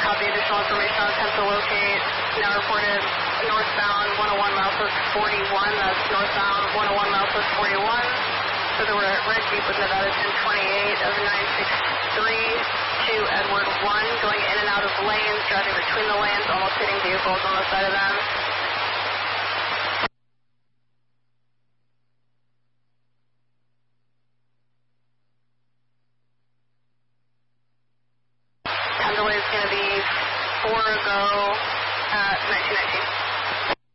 Copy additional information on attempt to locate. Now reported northbound 101 milepost 41. That's northbound 101 milepost 41. So the red Jeep with Nevada 1028 of 963 to Edward 1, going in and out of lanes, driving between the lanes, almost hitting vehicles on the side of them. Time delay is going to be 4 ago at 1919.